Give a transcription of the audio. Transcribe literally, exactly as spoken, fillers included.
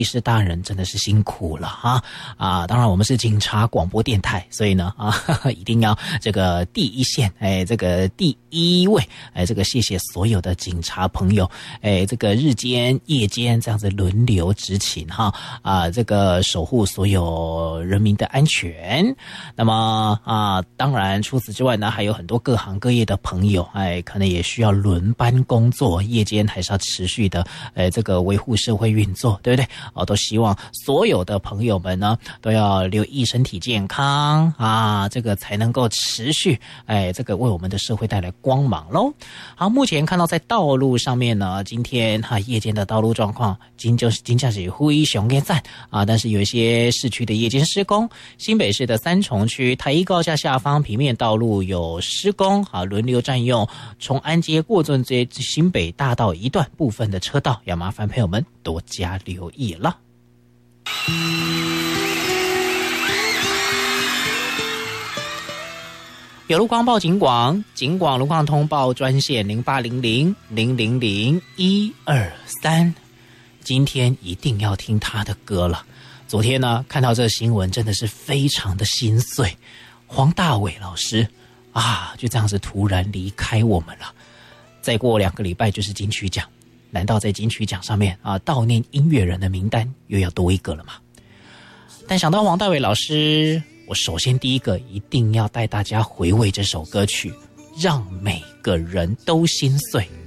医师大人真的是辛苦了哈啊！当然我们是警察广播电台，所以呢啊，呵呵一定要这个第一线，哎，这个第一位，哎，这个谢谢所有的警察朋友，哎，这个日间夜间这样子轮流执勤哈啊，这个守护所有人民的安全。那么啊，当然除此之外呢，还有很多各行各业的朋友，哎，可能也需要轮班工作，夜间还是要持续的，哎，这个维护社会运作，对不对？哦，都希望所有的朋友们呢都要留意身体健康啊，这个才能够持续哎，这个为我们的社会带来光芒咯。好，目前看到在道路上面呢，今天哈、啊、夜间的道路状况，今就是今天是非常的赞啊，但是有一些市区的夜间施工，新北市的三重区台一高架下方平面道路有施工啊，轮流占用崇安街过圳街新北大道一段部分的车道，要麻烦朋友们多加留意了。有路光报警广，警广路况通报专线零八零零零零零一二三。今天一定要听他的歌了。昨天呢，看到这个新闻真的是非常的心碎。黄大炜老师啊，就这样子突然离开我们了。再过两个礼拜就是金曲奖，难道在金曲奖上面啊悼念音乐人的名单又要多一个了吗？但想到黄大炜老师，我首先第一个一定要带大家回味这首歌曲，让每个人都心碎。